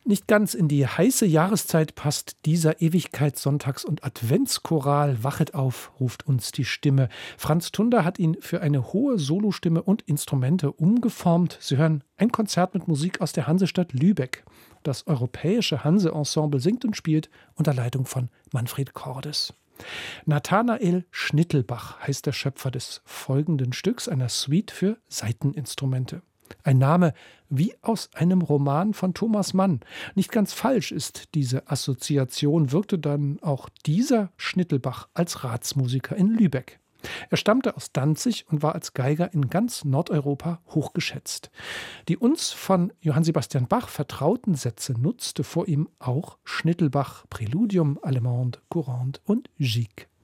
Nicht ganz in die heiße Jahreszeit passt dieser Ewigkeitssonntags- und Adventschoral Wachet auf, ruft uns die Stimme. Franz Tunder hat ihn für eine hohe Solostimme und Instrumente umgeformt. Sie hören ein Konzert mit Musik aus der Hansestadt Lübeck. Das Europäische Hanse-Ensemble singt und spielt unter Leitung von Manfred Cordes. Nathanael Schnittelbach heißt der Schöpfer des folgenden Stücks, einer Suite für Saiteninstrumente. Ein Name wie aus einem Roman von Thomas Mann. Nicht ganz falsch ist diese Assoziation, wirkte dann auch dieser Schnittelbach als Ratsmusiker in Lübeck. Er stammte aus Danzig und war als Geiger in ganz Nordeuropa hochgeschätzt. Die uns von Johann Sebastian Bach vertrauten Sätze nutzte vor ihm auch Schnittelbach, Präludium, Allemande, Courante und Gigue.